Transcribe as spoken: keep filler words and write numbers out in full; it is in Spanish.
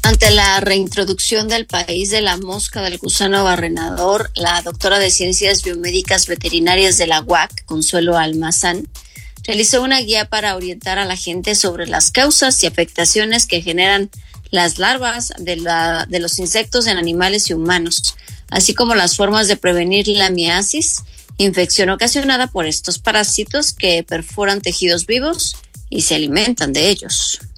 Ante la reintroducción del país de la mosca del gusano barrenador, la doctora de Ciencias Biomédicas Veterinarias de la U A C, Consuelo Almazán, realizó una guía para orientar a la gente sobre las causas y afectaciones que generan las larvas de, la, de los insectos en animales y humanos, así como las formas de prevenir la miasis, infección ocasionada por estos parásitos que perforan tejidos vivos y se alimentan de ellos.